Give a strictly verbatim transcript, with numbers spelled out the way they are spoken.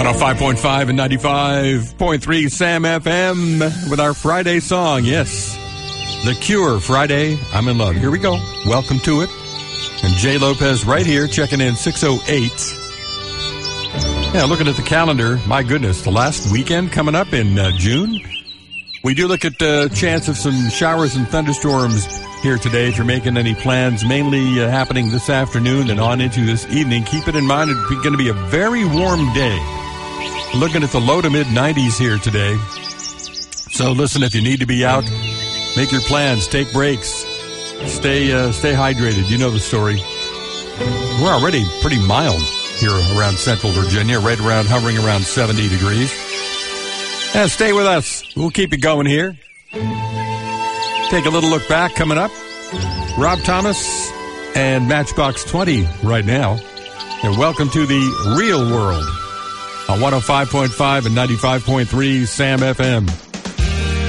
one oh five point five and ninety-five point three Sam F M with our Friday song. Yes, The Cure, Friday, I'm in Love. Here we go. Welcome to it. And Jay Lopez right here checking in six oh eight. Yeah, looking at the calendar, my goodness, the last weekend coming up in uh, June. We do look at the uh, chance of some showers and thunderstorms here today. If you're making any plans, mainly uh, happening this afternoon and on into this evening, keep it in mind it's going to be a very warm day. Looking at the low to mid nineties here today. So listen, if you need to be out, make your plans, take breaks, stay uh, stay hydrated. You know the story. We're already pretty mild here around Central Virginia, right around hovering around seventy degrees. And stay with us. We'll keep it going here. Take a little look back coming up. Rob Thomas and Matchbox twenty right now. And welcome to the real world on one oh five point five and ninety-five point three Sam F M.